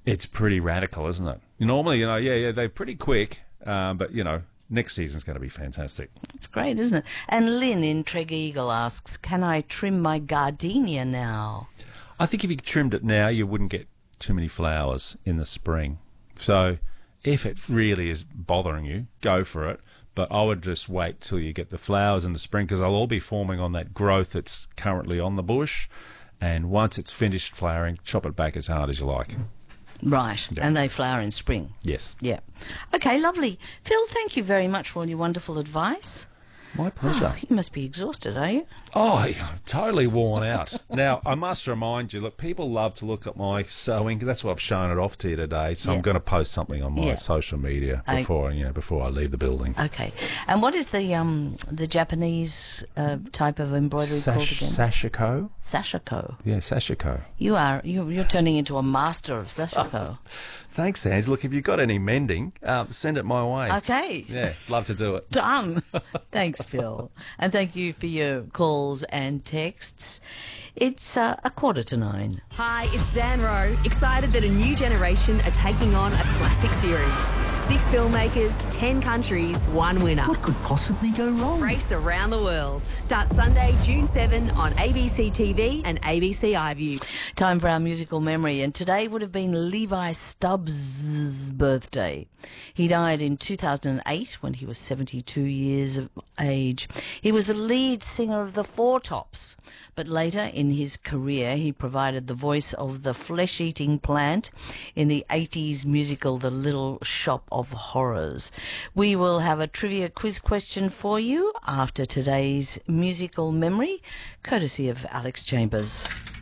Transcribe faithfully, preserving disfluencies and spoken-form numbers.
It's pretty radical, isn't it? Normally, you know, yeah, yeah, they're pretty quick, um, but, you know, next season's going to be fantastic. It's great, isn't it? And Lynn in Tregeagle asks, can I trim my gardenia now? I think if you trimmed it now, you wouldn't get too many flowers in the spring. So if it really is bothering you, go for it. But I would just wait till you get the flowers in the spring, because they'll all be forming on that growth that's currently on the bush. And once it's finished flowering, chop it back as hard as you like. Right, Yeah. and they flower in spring. Yes. Yeah. Okay, lovely. Phil, thank you very much for all your wonderful advice. My pleasure. Oh, you must be exhausted, are you? Oh, I'm totally worn out. Now, I must remind you, look, people love to look at my sewing. That's why I've shown it off to you today. So Yeah. I'm going to post something on my Yeah. social media I- before, you know, before I leave the building. Okay. And what is the um the Japanese uh, type of embroidery called Sash- again? Sashiko? Sashiko. Yeah, Sashiko. You are you you're turning into a master of Sashiko. Thanks, Ange. Look, if you've got any mending, um, send it my way. Okay. Yeah, love to do it. Done. Thanks, Phil. And thank you for your calls and texts. It's uh, a quarter to nine. Hi, it's Zan Rowe, excited that a new generation are taking on a classic series. Six filmmakers, ten countries, one winner. What could possibly go wrong? Race around the world. Start Sunday, June seventh on A B C T V and A B C iView. Time for our musical memory, and today would have been Levi Stubbs' birthday. He died in two thousand eight when he was seventy-two years of age. He was the lead singer of the Four Tops, but later in his career he provided the voice of the flesh-eating plant in the eighties musical The Little Shop of Horrors. We will have a trivia quiz question for you after today's musical memory, courtesy of Alex Chambers.